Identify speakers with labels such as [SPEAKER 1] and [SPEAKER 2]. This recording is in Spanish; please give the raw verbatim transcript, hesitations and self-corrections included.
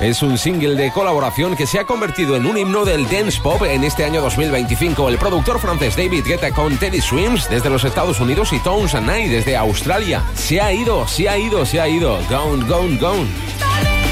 [SPEAKER 1] Es un single de colaboración que se ha convertido en un himno del dance pop en este año dos mil veinticinco. El productor francés David Guetta con Teddy Swims desde los Estados Unidos y Tones and I desde Australia. Se ha ido, se ha ido, se ha ido. Gone, gone, gone.